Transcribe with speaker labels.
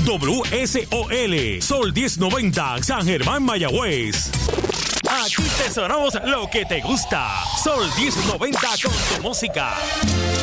Speaker 1: WSOL, Sol 1090, San Germán, Mayagüez. Aquí te sonamos lo que te gusta. Sol 1090 con tu música.